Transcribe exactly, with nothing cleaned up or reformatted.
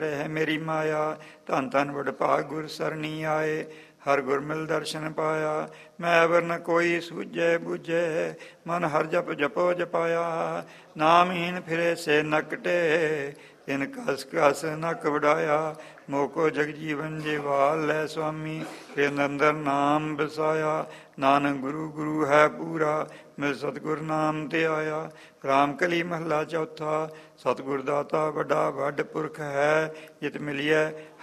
ਰਹਿ ਮੇਰੀ ਮਾਇਆ। ਧੰਨ ਧੰਨ ਵਡਭਾਗ ਗੁਰ ਸਰਣੀ ਆਏ, ਹਰ ਗੁਰ ਮਿਲ ਦਰਸ਼ਨ ਪਾਇਆ। ਮੈਂ ਅਵਰ ਨ ਕੋਈ ਸੂਝੈ ਬੁਝੈ, ਮਨ ਹਰ ਜਪ ਜਪੋ ਜਪਾਇਆ। ਨਾਮਹੀਨ ਫਿਰੇ ਸੇ ਨ ਕਟੇ, ਤਿਨ ਕਸ ਕਸ ਨ ਕਵੜਾਇਆ। ਮੋਕੋ ਜਗ ਜੀਵਨ ਜੀਵਾਲ ਲੈ ਸੁਆਮੀ, ਤਿਨ ਅੰਦਰ ਨਾਮ ਵਸਾਇਆ। ਨਾਨਕ ਗੁਰੂ ਗੁਰੂ ਹੈ ਪੂਰਾ, ਮਿਲ ਸਤਿਗੁਰ ਨਾਮ ਤੇ ਆਇਆ। ਰਾਮ ਕਲੀ ਮਹੱਲਾ ਚੌਥਾ। ਸਤਿਗੁਰ ਦਾਤਾ ਵੱਡਾ ਵੱਡ ਪੁਰਖ ਹੈ, ਜਿਤ ਮਿਲਿਐ